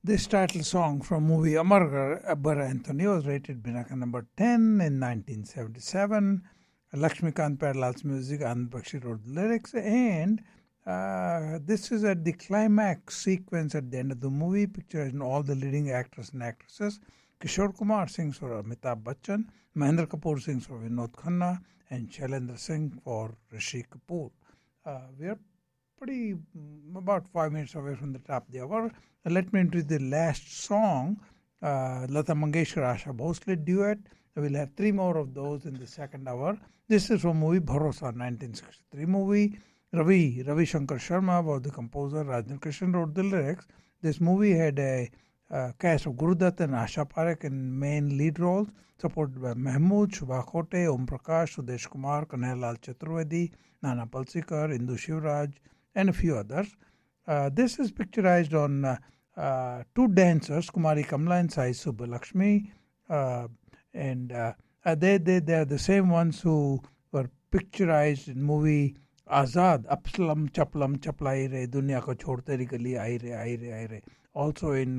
This title song from movie Amar Akbar Anthony was rated Binaka number 10 in 1977. Lakshmikant Parilal's music, Anand Bakshi wrote the lyrics, and this is at the climax sequence at the end of the movie, picturing all the leading actors and actresses. Kishore Kumar sings for Amitabh Bachchan, Mahendra Kapoor sings for Vinod Khanna, and Shailendra Singh for Rishi Kapoor. We are pretty about 5 minutes away from the top of the hour. Let me introduce the last song, Lata Mangeshkar Asha Bhosle duet. We'll have 3 more of those in the second hour. This is from movie Bharosa, 1963 movie. Ravi Shankar Sharma was the composer. Rajendra Krishnan wrote the lyrics. This movie had a cast of Guru Dutt and Asha Parekh in main lead roles, supported by Mahmood, Shubha Khote, Om Prakash, Sudesh Kumar, Kanhaiyalal Chaturvedi, Nana Palsikar, Indu Shivraj, and a few others. This is picturized on 2 dancers, Kumari Kamla and Sai Subbalakshmi, and they are the same ones who were picturized in movie Azad, Apsalam Chaplam Chaplai Re, Dunya Ko Chhod Teri Gali Aaye Re, Aaye Re, Aaye Re. Also in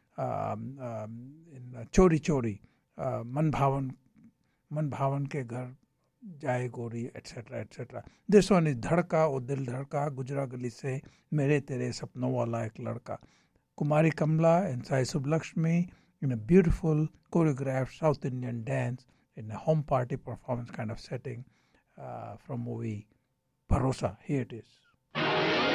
Chori Chori, Man Bhavan Ke Ghar Jai Gori, etc. etc. This one is Dhadka, O Dil Dhadka, Gujra Gali Se, Mere Tere Sapno Wala Ek Ladka. Kumari Kamla and Sai Subbalakshmi in a beautiful choreographed South Indian dance in a home party performance kind of setting from movie Bharosa. Here it is.